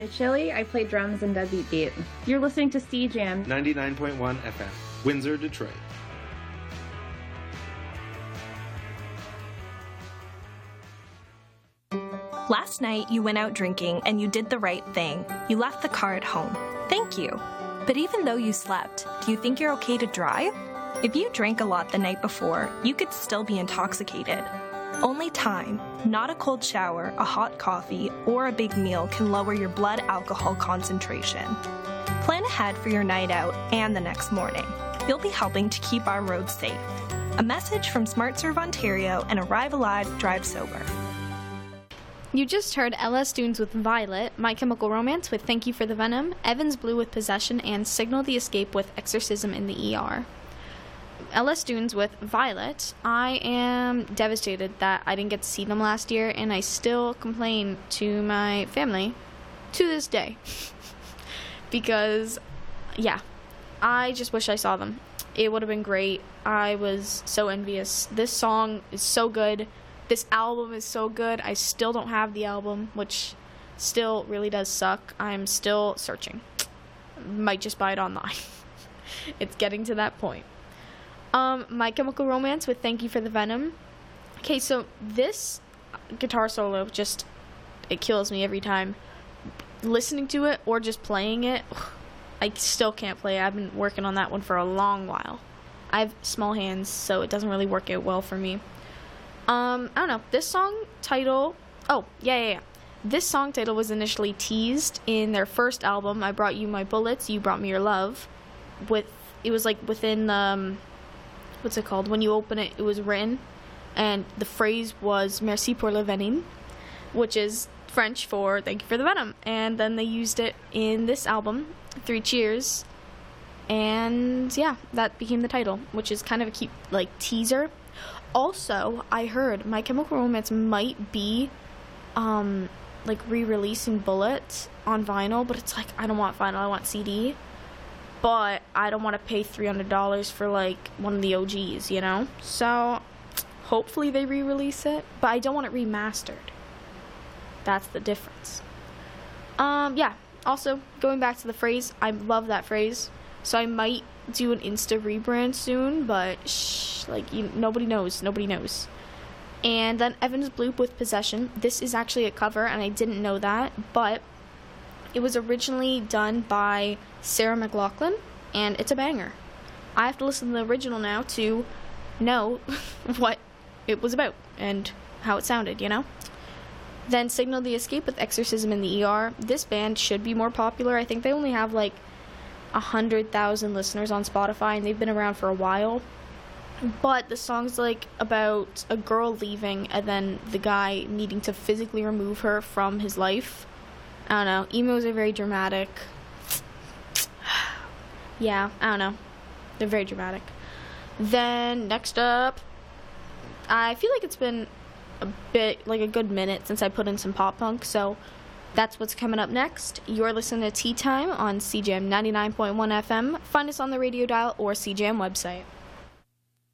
Chili, I play drums and deadbeat beat. You're listening to CJAM 99.1 FM, Windsor, Detroit. Last night, you went out drinking and you did the right thing. You left the car at home. Thank you. But even though you slept, do you think you're okay to drive? If you drank a lot the night before, you could still be intoxicated. Only time, not a cold shower, a hot coffee, or a big meal can lower your blood alcohol concentration. Plan ahead for your night out and the next morning. You'll be helping to keep our roads safe. A message from SmartServe Ontario and Arrive Alive, Drive Sober. You just heard LS Dunes with Violet, My Chemical Romance with Thank You for the Venom, Evans Blue with Possession, and Signal the Escape with Exorcism in the ER. LS Dunes with Violet. I am devastated that I didn't get to see them last year, and I still complain to my family to this day. Because, yeah, I just wish I saw them. It would have been great. I was so envious. This song is so good. This album is so good. I still don't have the album, which still really does suck. I'm still searching. Might just buy it online. It's getting to that point. My Chemical Romance with Thank You for the Venom. Okay, so this guitar solo just, it kills me every time. Listening to it or just playing it, I still can't play it. I've been working on that one for a long while. I have small hands, so it doesn't really work out well for me. I don't know. This song title, This song title was initially teased in their first album, I Brought You My Bullets, You Brought Me Your Love. It was like within what's it called? When you open it, it was written, and the phrase was Merci pour le venin, which is French for thank you for the venom. And then they used it in this album, Three Cheers, and yeah, that became the title, which is kind of a cute, like, teaser. Also, I heard My Chemical Romance might be, like, re-releasing Bullet on vinyl, but it's like, I don't want vinyl, I want CD. But I don't want to pay $300 for, like, one of the OGs, you know? So, hopefully they re-release it. But I don't want it remastered. That's the difference. Yeah. Also, going back to the phrase, I love that phrase. So I might do an Insta rebrand soon, but nobody knows. Nobody knows. And then Evans Blue with Possession. This is actually a cover, and I didn't know that. But it was originally done by Sarah McLachlan, and it's a banger. I have to listen to the original now to know what it was about and how it sounded, you know? Then Signal the Escape with Exorcism in the ER. This band should be more popular. I think they only have like 100,000 listeners on Spotify, and they've been around for a while. But the song's like about a girl leaving and then the guy needing to physically remove her from his life. I don't know. Emos are very dramatic. Yeah, I don't know. They're very dramatic. Then, next up, I feel like it's been a bit, like a good minute since I put in some pop punk, so that's what's coming up next. You're listening to Tea Time on CJAM 99.1 FM. Find us on the radio dial or CJAM website.